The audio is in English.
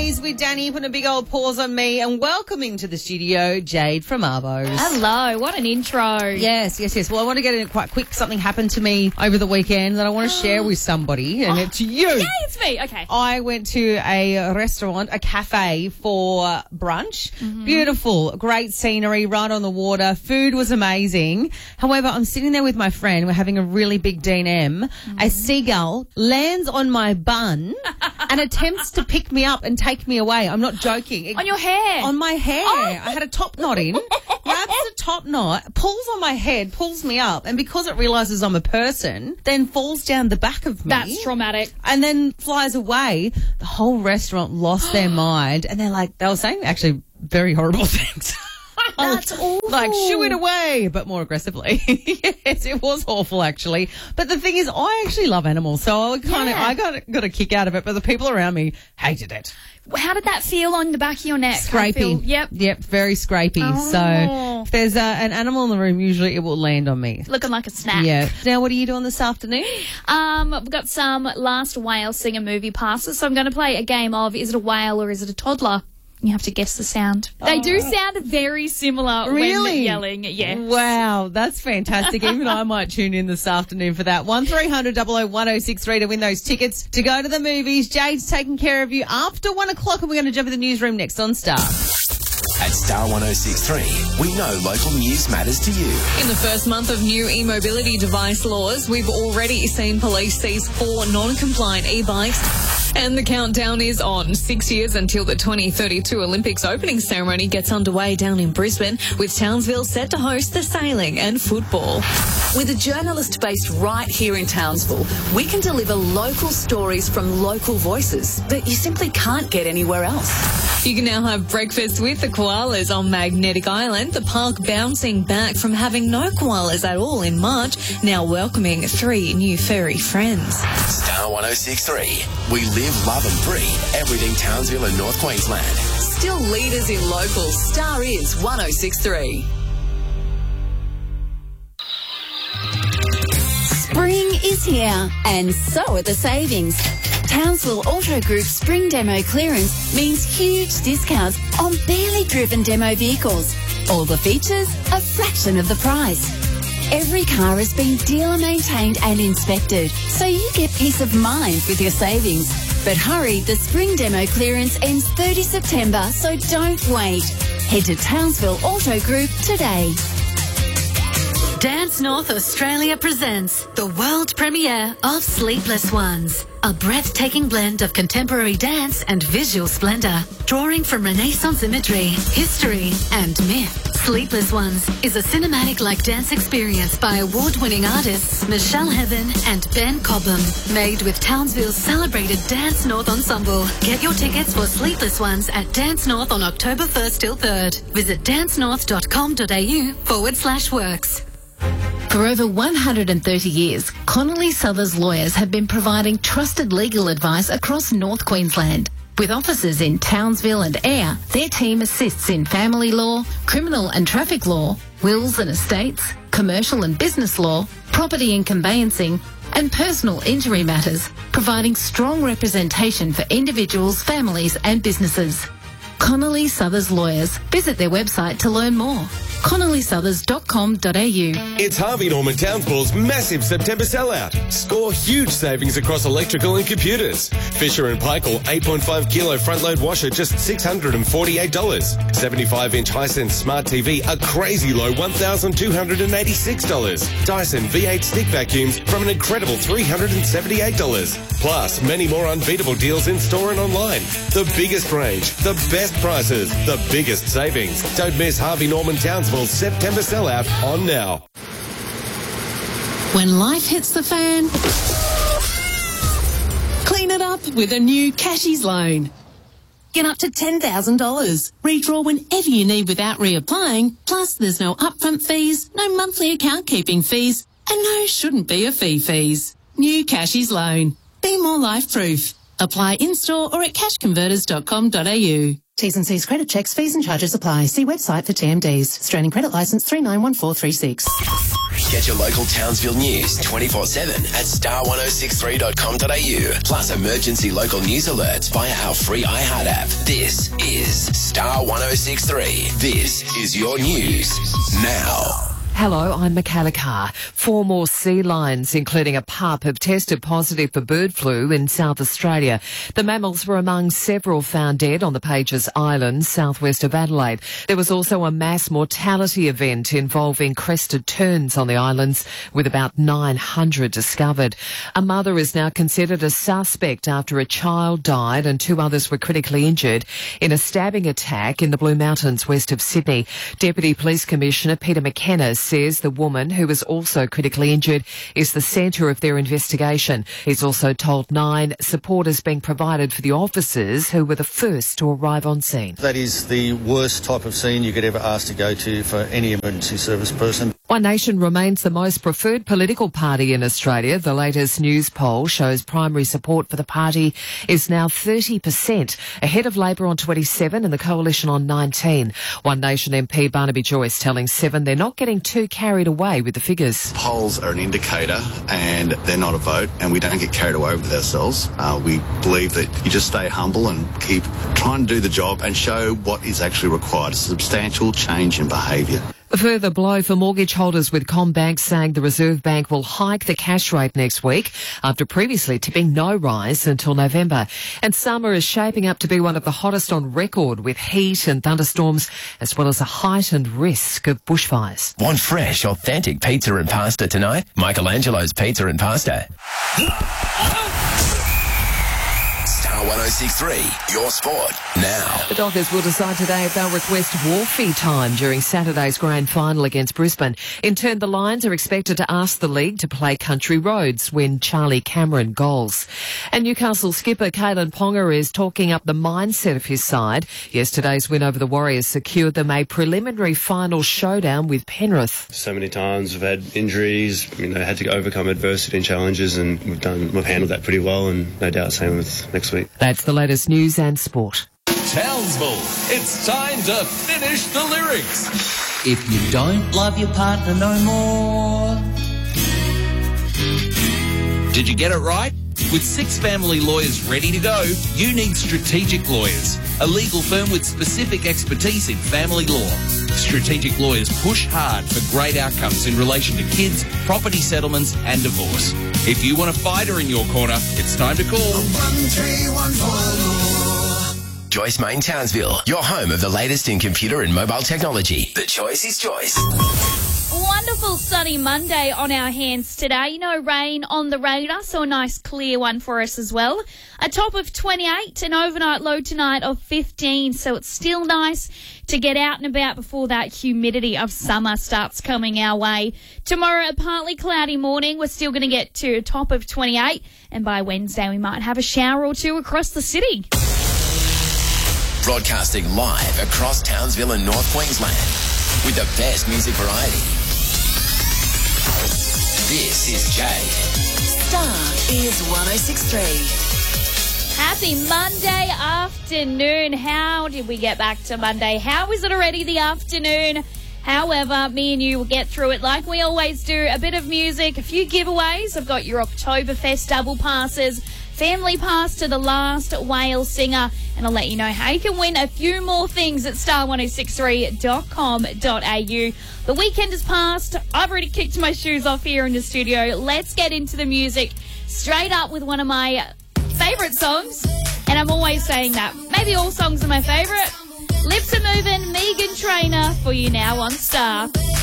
Mornings with Danny, putting a big old pause on me and welcoming to the studio Jade from Arvos. Hello, what an intro. Yes. Well, I want to get in quite quick. Something happened to me over the weekend that I want to share with somebody, and it's you. Yeah, it's me. Okay. I went to a restaurant, a cafe for brunch. Mm-hmm. Beautiful, great scenery, right on the water. Food was amazing. However, I'm sitting there with my friend. We're having a really big D&M. Mm-hmm. A seagull lands on my bun and attempts to pick me up and take me away. I'm not joking. On your hair? On my hair. I had a top knot in, grabs the top knot, pulls on my head, pulls me up, and because it realises I'm a person, then falls down the back of me. That's traumatic. And then flies away. The whole restaurant lost their mind, and they were saying actually very horrible things. That's awful. Like, shoo it away, but more aggressively. Yes, it was awful, actually. But the thing is, I actually love animals, so I got a kick out of it, but the people around me hated it. How did that feel on the back of your neck? Scrapey. Yep, very scrapey. Oh. So if there's an animal in the room, usually it will land on me. Looking like a snack. Yeah. Now, what are you doing this afternoon? We've got some Last Whale Singer movie passes, so I'm going to play a game of is it a whale or is it a toddler? You have to guess the sound. They do sound very similar when yelling. Yes. Wow, that's fantastic. Even I might tune in this afternoon for that. 1300 001063 to win those tickets to go to the movies. Jade's taking care of you after 1 o'clock, and we're going to jump in the newsroom next on Star. At Star 106.3, we know local news matters to you. In the first month of new e-mobility device laws, we've already seen police seize 4 non-compliant e-bikes. And the countdown is on. 6 years until the 2032 Olympics opening ceremony gets underway down in Brisbane, with Townsville set to host the sailing and football. With a journalist based right here in Townsville, we can deliver local stories from local voices that you simply can't get anywhere else. You can now have breakfast with the koalas on Magnetic Island, the park bouncing back from having no koalas at all in March, now welcoming 3 new furry friends. Star 106.3, we live, love and breathe everything Townsville and North Queensland. Still leaders in local, Star is 106.3. Spring is here, and so are the savings. Townsville Auto Group's spring demo clearance means huge discounts on barely driven demo vehicles. All the features, a fraction of the price. Every car has been dealer maintained and inspected, so you get peace of mind with your savings. But hurry, the spring demo clearance ends 30 September, so don't wait. Head to Townsville Auto Group today. Dance North Australia presents the world premiere of Sleepless Ones, a breathtaking blend of contemporary dance and visual splendour, drawing from Renaissance imagery, history and myth. Sleepless Ones is a cinematic-like dance experience by award-winning artists Michelle Heaven and Ben Cobham, made with Townsville's celebrated Dance North Ensemble. Get your tickets for Sleepless Ones at Dance North on October 1st till 3rd. Visit dancenorth.com.au/works. For over 130 years, Connolly Southers lawyers have been providing trusted legal advice across North Queensland. With offices in Townsville and Ayr, their team assists in family law, criminal and traffic law, wills and estates, commercial and business law, property and conveyancing, and personal injury matters, providing strong representation for individuals, families and businesses. Connolly Southers Lawyers. Visit their website to learn more. ConnollySouthers.com.au. It's Harvey Norman Townsville's massive September sellout. Score huge savings across electrical and computers. Fisher & Paykel 8.5 kilo front load washer just $648. 75-inch Hisense smart TV a crazy low $1,286. Dyson V8 stick vacuums from an incredible $378. Plus many more unbeatable deals in store and online. The biggest range, the best prices, the biggest savings. Don't miss Harvey Norman Townsville's September sellout on now. When life hits the fan, clean it up with a new Cashies loan. Get up to $10,000. Redraw whenever you need without reapplying. Plus, there's no upfront fees, no monthly account keeping fees, and no shouldn't be a fees. New Cashies loan. Be more life proof. Apply in-store or at cashconverters.com.au. T's and C's credit checks, fees and charges apply. See website for TMDs. Australian Credit Licence 391436. Get your local Townsville news 24/7 at star1063.com.au. Plus emergency local news alerts via our free iHeart app. This is Star 1063. This is your news now. Hello, I'm Michaela Carr. 4 more sea lions, including a pup, have tested positive for bird flu in South Australia. The mammals were among several found dead on the Pages Islands, southwest of Adelaide. There was also a mass mortality event involving crested terns on the islands, with about 900 discovered. A mother is now considered a suspect after a child died and 2 others were critically injured in a stabbing attack in the Blue Mountains west of Sydney. Deputy Police Commissioner Peter McKenna says the woman, who was also critically injured, is the centre of their investigation. He's also told Nine support is being provided for the officers who were the first to arrive on scene. That is the worst type of scene you could ever ask to go to for any emergency service person. One Nation remains the most preferred political party in Australia. The latest news poll shows primary support for the party is now 30%, ahead of Labor on 27 and the Coalition on 19. One Nation MP Barnaby Joyce telling Seven they're not getting too carried away with the figures. Polls are an indicator and they're not a vote, and we don't get carried away with ourselves. We believe that you just stay humble and keep trying to do the job and show what is actually required, a substantial change in behaviour. A further blow for mortgage holders, with CommBank saying the Reserve Bank will hike the cash rate next week after previously tipping no rise until November. And summer is shaping up to be one of the hottest on record, with heat and thunderstorms as well as a heightened risk of bushfires. Want fresh, authentic pizza and pasta tonight? Michelangelo's Pizza and Pasta. Star 1063, your sport now. The Dockers will decide today if they'll request Wharfie time during Saturday's grand final against Brisbane. In turn, the Lions are expected to ask the league to play Country Roads when Charlie Cameron goals. And Newcastle skipper Kalen Ponga is talking up the mindset of his side. Yesterday's win over the Warriors secured them a preliminary final showdown with Penrith. So many times we've had injuries, had to overcome adversity and challenges, and we've handled that pretty well, and no doubt same with next week. That's the latest news and sport. Townsville, it's time to finish the lyrics. If you don't love your partner no more. Did you get it right? With 6 family lawyers ready to go, you need Strategic Lawyers, a legal firm with specific expertise in family law. Strategic Lawyers push hard for great outcomes in relation to kids, property settlements and divorce. If you want a fighter in your corner, it's time to call 1314. Joyce Main Townsville, your home of the latest in computer and mobile technology. The choice is Joyce. Wonderful sunny Monday on our hands today. Rain on the radar, so a nice clear one for us as well. A top of 28, an overnight low tonight of 15, so it's still nice to get out and about before that humidity of summer starts coming our way. Tomorrow, a partly cloudy morning. We're still going to get to a top of 28, and by Wednesday we might have a shower or two across the city. Broadcasting live across Townsville and North Queensland with the best music variety. This is Jade. Star is 1063. Happy Monday afternoon. How did we get back to Monday? How is it already the afternoon? However, me and you will get through it like we always do. A bit of music, a few giveaways. I've got your Oktoberfest double passes, family pass to the last whale singer, and I'll let you know how you can win a few more things at star1063.com.au. The weekend has passed. I've already kicked my shoes off here in the studio. Let's get into the music straight up with one of my favourite songs, and I'm always saying that. Maybe all songs are my favourite. Lips Are Moving, Megan Trainor for you now on Star.